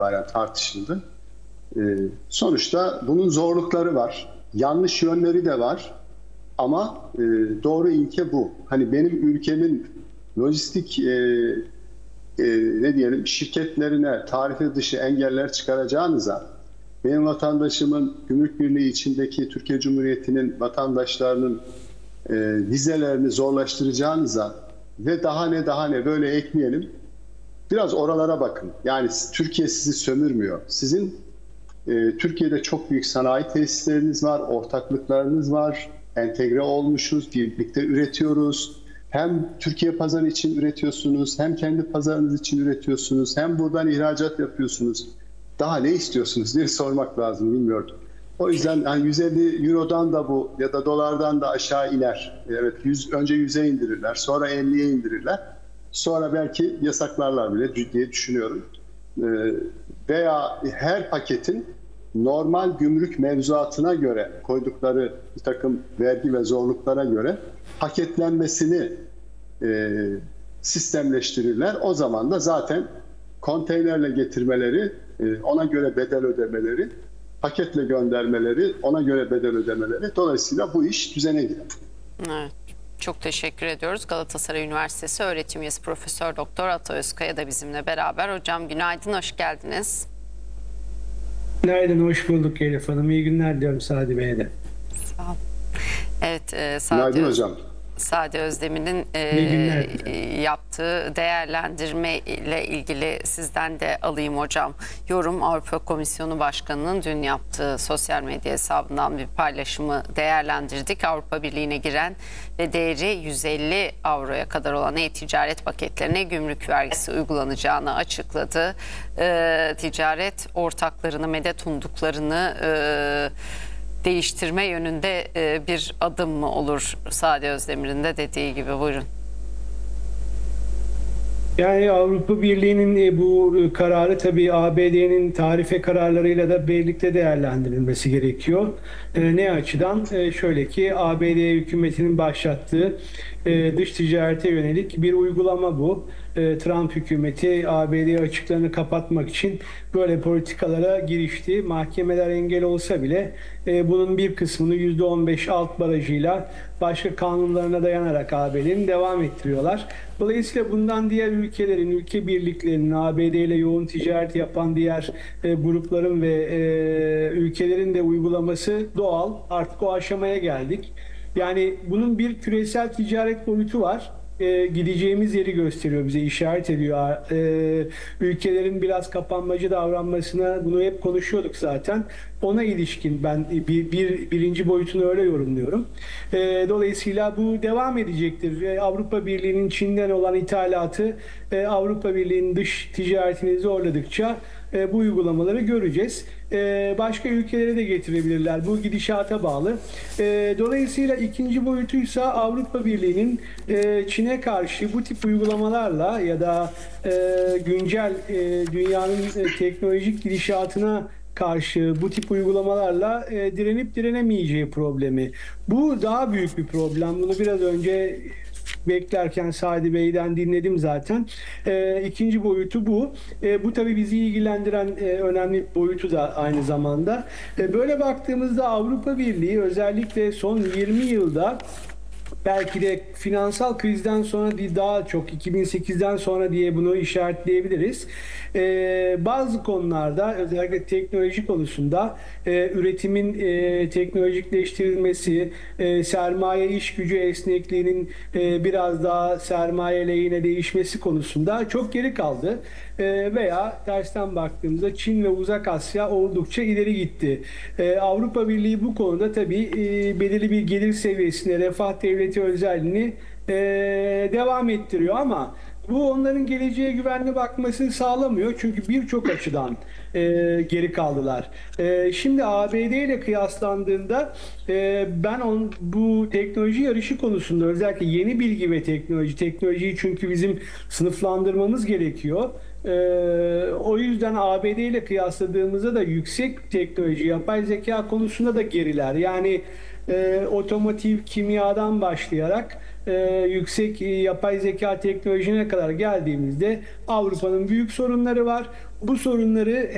itibaren tartışıldı. Sonuçta bunun zorlukları var, yanlış yönleri de var ama doğru ilke bu. Hani benim ülkemin lojistik ne diyelim şirketlerine tarife dışı engeller çıkaracağınıza, benim vatandaşımın gümrük birliği içindeki Türkiye Cumhuriyeti'nin vatandaşlarının vizelerini zorlaştıracağınıza ve daha ne böyle ekleyelim. Biraz oralara bakın. Yani Türkiye sizi sömürmüyor. Sizin Türkiye'de çok büyük sanayi tesisleriniz var, ortaklıklarınız var, entegre olmuşuz, birlikte üretiyoruz. Hem Türkiye pazarı için üretiyorsunuz, hem kendi pazarınız için üretiyorsunuz, hem buradan ihracat yapıyorsunuz. Daha ne istiyorsunuz diye sormak lazım, bilmiyorum. O yüzden hani 150 Euro'dan da bu ya da dolardan da aşağı iner. Evet, önce 100'e indirirler, sonra 50'ye indirirler. Sonra belki yasaklarlar bile diye düşünüyorum. Veya her paketin normal gümrük mevzuatına göre koydukları bir takım vergi ve zorluklara göre paketlenmesini sistemleştirirler. O zaman da zaten konteynerle getirmeleri, ona göre bedel ödemeleri, paketle göndermeleri, ona göre bedel ödemeleri. Dolayısıyla bu iş düzene girer. Evet. Çok teşekkür ediyoruz. Galatasaray Üniversitesi öğretim üyesi Profesör Doktor Ata Özkaya da bizimle beraber. Hocam günaydın, hoş geldiniz. Günaydın, hoş bulduk Elif Hanım. İyi günler diliyorum Sadi Bey'e de. Sağ olun. Evet, Günaydın hocam. Sadi Özdemir'in yaptığı değerlendirme ile ilgili sizden de alayım hocam. Yorum, Avrupa Komisyonu Başkanı'nın dün yaptığı sosyal medya hesabından bir paylaşımı değerlendirdik. Avrupa Birliği'ne giren ve değeri 150 avroya kadar olan e-ticaret paketlerine gümrük vergisi uygulanacağını açıkladı. Ticaret ortaklarını, medet umduklarını değiştirme yönünde bir adım mı olur Sadi Özdemir'in de dediği gibi? Buyurun. Yani Avrupa Birliği'nin bu kararı tabii ABD'nin tarife kararlarıyla da birlikte değerlendirilmesi gerekiyor. Ne açıdan? Şöyle ki ABD hükümetinin başlattığı dış ticarete yönelik bir uygulama bu. Trump hükümeti ABD açıklarını kapatmak için böyle politikalara girişti. Mahkemeler engel olsa bile bunun bir kısmını %15 alt barajıyla başka kanunlarına dayanarak ABD'nin devam ettiriyorlar. Dolayısıyla bundan diğer ülkelerin, ülke birliklerinin, ABD ile yoğun ticaret yapan diğer grupların ve ülkelerin de uygulaması doğal. Artık o aşamaya geldik. Yani bunun bir küresel ticaret boyutu var. Gideceğimiz yeri gösteriyor, bize işaret ediyor. Ülkelerin biraz kapanmacı davranmasına, bunu hep konuşuyorduk zaten. Ona ilişkin ben birinci boyutunu öyle yorumluyorum. Dolayısıyla bu devam edecektir. Avrupa Birliği'nin Çin'den olan ithalatı, Avrupa Birliği'nin dış ticaretini zorladıkça bu uygulamaları göreceğiz. Başka ülkelere de getirebilirler. Bu gidişata bağlı. Dolayısıyla ikinci boyutuysa Avrupa Birliği'nin Çin'e karşı bu tip uygulamalarla ya da güncel dünyanın teknolojik gidişatına karşı bu tip uygulamalarla direnip direnemeyeceği problemi. Bu daha büyük bir problem. Bunu biraz önce beklerken Sadi Bey'den dinledim zaten. İkinci boyutu bu. Bu tabii bizi ilgilendiren önemli boyutu da aynı zamanda. Böyle baktığımızda Avrupa Birliği özellikle son 20 yılda belki de finansal krizden sonra değil, daha çok 2008'den sonra diye bunu işaretleyebiliriz. Bazı konularda özellikle teknoloji konusunda üretimin teknolojikleştirilmesi, sermaye iş gücü esnekliğinin biraz daha sermaye lehine değişmesi konusunda çok geri kaldı. Veya tersten baktığımızda Çin ve Uzak Asya oldukça ileri gitti. Avrupa Birliği bu konuda tabii belirli bir gelir seviyesine, refah devleti özelliğini devam ettiriyor ama bu onların geleceğe güvenli bakmasını sağlamıyor. Çünkü birçok açıdan geri kaldılar. Şimdi ABD ile kıyaslandığında ben bu teknoloji yarışı konusunda özellikle yeni bilgi ve teknolojiyi çünkü bizim sınıflandırmamız gerekiyor. O yüzden ABD ile kıyasladığımızda da yüksek teknoloji, yapay zeka konusunda da geriler. Yani otomotiv, kimyadan başlayarak yüksek yapay zeka teknolojisine kadar geldiğimizde Avrupa'nın büyük sorunları var. Bu sorunları